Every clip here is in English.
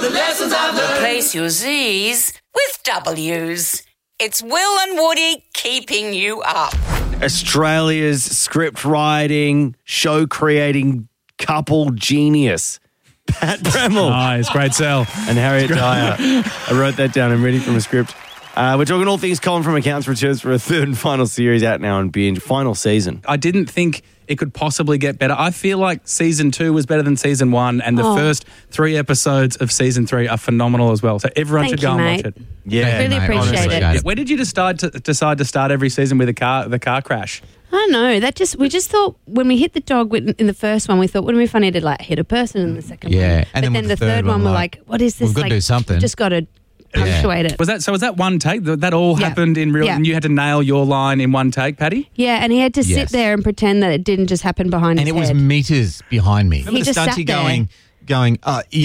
the lessons I've learned. Replace your Z's with W's. It's Will and Woody keeping you up. Australia's script writing, show creating couple genius, Pat Bremmel. Nice, great sell. And Harriet Dyer. I wrote that down. I'm reading from a script. We're talking all things Colin from Accounts Returns for a third and final series out now on Binge. Final season. I didn't think it could possibly get better. I feel like season 2 was better than season 1, and the first 3 episodes of season 3 are phenomenal as well. So everyone should go and watch it. Yeah, Really mate, appreciate honestly. it. Yeah. Where did you decide to start every season with the car crash? I don't know. We just thought when we hit the dog in the first one, we thought, wouldn't it be funny to like hit a person in the second one? Yeah, But then the third one, we're like, what is this? we've got to do something. Just got to punctuate it. Was that one take? That all happened in real, and you had to nail your line in one take, Paddy? Yeah, and he had to sit Yes. there and pretend that it didn't just happen behind And his it was head. meters behind me. He just sat there. Going,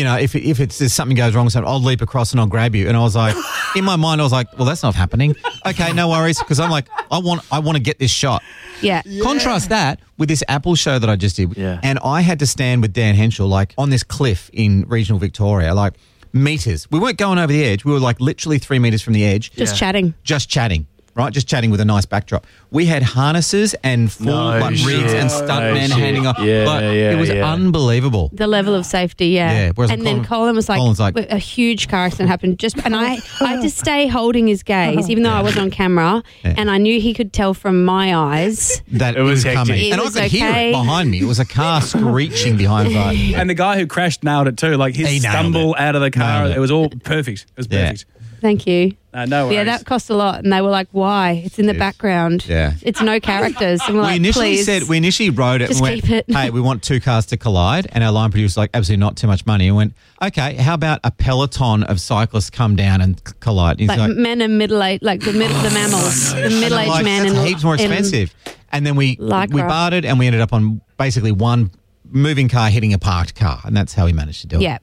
if something goes wrong, I'll leap across and I'll grab you. And I was like, in my mind, I was like, well, that's not happening. Okay, no worries, because I'm like, I want to get this shot. Yeah. Contrast that with this Apple show that I just did. Yeah. And I had to stand with Dan Henschel, like, on this cliff in regional Victoria, like, meters. We weren't going over the edge. We were, like, literally 3 meters from the edge. Just chatting. Just chatting. Right, just chatting with a nice backdrop. We had harnesses and full rigs and stuntmen handing off. It was unbelievable. The level of safety, yeah. Whereas and then Colin was Colin's like, a huge car accident happened. And I had to stay holding his gaze, even though I was on camera, and I knew he could tell from my eyes. that it was hectic. coming. It And I was could hear okay. it behind me. It was a car screeching behind us. And the guy who crashed nailed it too. Like He his nailed stumble it. out of the car, Nailed it. it was all perfect. It was Yeah. perfect. Thank you. No worries. Yeah, that cost a lot. And they were like, why? It's in the background. Yeah. It's no characters. And we're like, please. We initially wrote it Just and went, keep it. hey, we want 2 cars to collide. And our line producer was like, absolutely not too much money. And went, okay, how about a peloton of cyclists come down and collide? And he's like men and middle-aged, like the mammals, the middle-aged like, man. that's and heaps more expensive. And then we bartered and we ended up on basically one moving car hitting a parked car, and that's how we managed to do it. Yeah,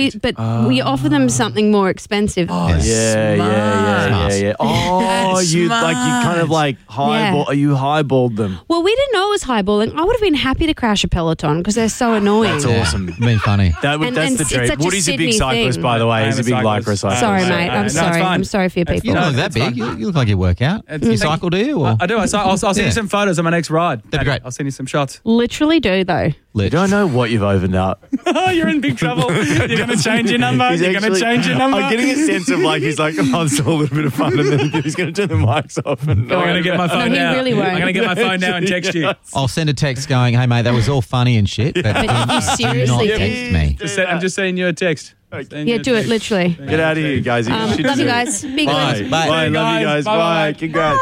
we offer them something more expensive. Yeah. Oh, you kind of like highball. You highballed them. Well, we didn't know it was highballing. I would have been happy to crash a Peloton because they're so annoying. That's awesome. Been funny. That's And the it's dream. such a Woody's a big Sydney cyclist, thing. by the way. I am He's a a big cyclist. lycra cyclist. Sorry, mate. No, I'm it's sorry. fine. I'm sorry for your people. You don't look that That's big. fine. You look like you work out. You cycle, do you? Or? I do. I'll send you some photos of my next ride. That'd be great. I'll send you some shots. Literally do though. You don't know what you've opened up. Oh, you're in big trouble. You're going to change your number. He's You're going to actually- change your number. I'm getting a sense of like, he's like, oh, it's all a little bit of fun. And then he's going to turn the mics off. And I'm going to get my phone he now. really won't. I'm going to get my phone now and text you. I'll send a text going, hey, mate, that was all funny and shit. But But you seriously do not do. text me. I'm just sending you a text. Yeah, do it literally. Get out of here, guys. Love you guys. Big Bye. ones. Bye. Love you guys. Bye. Bye. Congrats.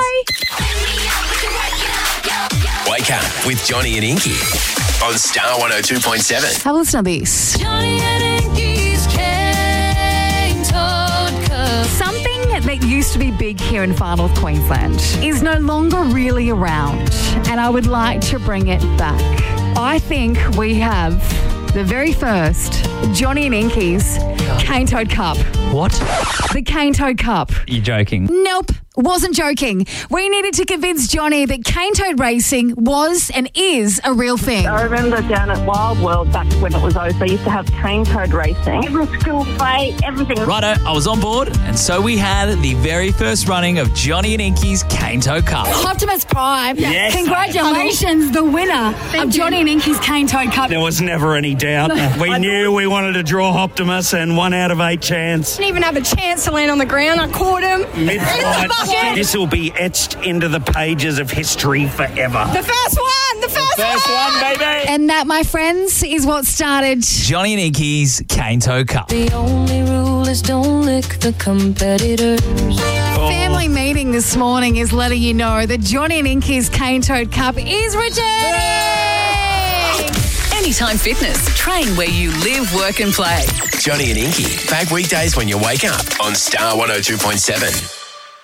Wake up with Johnny and Inky on Star 102.7. Have a listen to this. Johnny and Inky's Cane Toad Cup. Something that used to be big here in Far North Queensland is no longer really around, and I would like to bring it back. I think we have the very first Johnny and Inky's Cane Toad Cup. What? The Cane Toad Cup. You're joking. Nope, wasn't joking. We needed to convince Johnny that cane toad racing was and is a real thing. I remember down at Wild World back when it was over, they used to have cane toad racing. Every school play, everything. Righto, I was on board, and so we had the very first running of Johnny and Inky's Cane Toad Cup. Optimus Prime, Yes. congratulations, the winner of Johnny and Inky's Cane Toad Cup. There was never any doubt. We knew we wanted to draw Optimus, and 1 out of 8 chance. Didn't even have a chance to land on the ground. I caught him. Mid-flight. This will be etched into the pages of history forever. The first one, First one, baby. And that, my friends, is what started. Johnny and Inky's Cane Toad Cup. The only rule is don't lick the competitors. Family meeting this morning is letting you know that Johnny and Inky's Cane Toad Cup is returning. Anytime Fitness. Train where you live, work and play. Johnny and Inky. Back weekdays when you wake up on Star 102.7.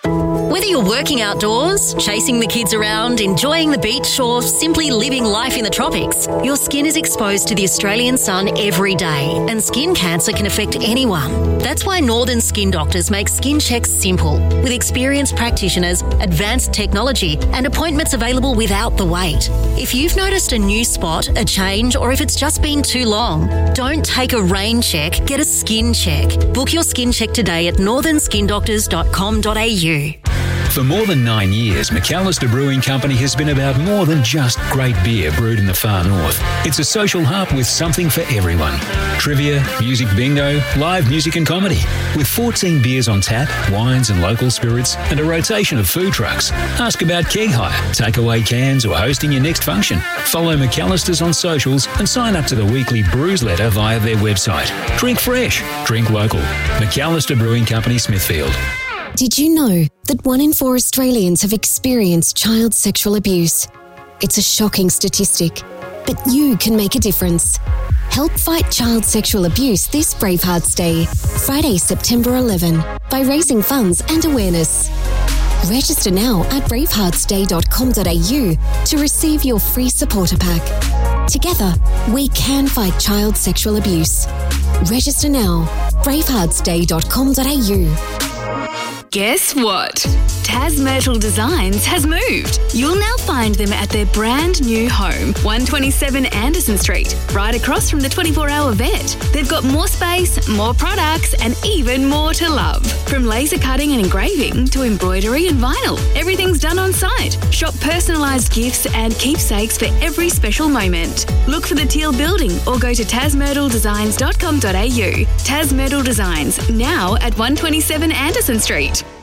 Whether you're working outdoors, chasing the kids around, enjoying the beach, or simply living life in the tropics, your skin is exposed to the Australian sun every day, and skin cancer can affect anyone. That's why Northern Skin Doctors make skin checks simple, with experienced practitioners, advanced technology, and appointments available without the wait. If you've noticed a new spot, a change, or if it's just been too long, don't take a rain check, get a skin check. Book your skin check today at northernskindoctors.com.au. For more than 9 years, McAllister Brewing Company has been about more than just great beer brewed in the far north. It's a social hub with something for everyone. Trivia, music bingo, live music and comedy. With 14 beers on tap, wines and local spirits, and a rotation of food trucks. Ask about keg hire, takeaway cans, or hosting your next function. Follow McAllister's on socials and sign up to the weekly brews letter via their website. Drink fresh, drink local. McAllister Brewing Company, Smithfield. Did you know that 1 in 4 Australians have experienced child sexual abuse? It's a shocking statistic, but you can make a difference. Help fight child sexual abuse this Bravehearts Day, Friday, September 11, by raising funds and awareness. Register now at braveheartsday.com.au to receive your free supporter pack. Together, we can fight child sexual abuse. Register now, braveheartsday.com.au. Guess what? Tas Myrtle Designs has moved. You'll now find them at their brand new home, 127 Anderson Street, right across from the 24-hour vet. They've got more space, more products, and even more to love. From laser cutting and engraving to embroidery and vinyl, everything's done on site. Shop personalised gifts and keepsakes for every special moment. Look for the teal building or go to tasmyrtledesigns.com.au. Tas Myrtle Designs, now at 127 Anderson Street.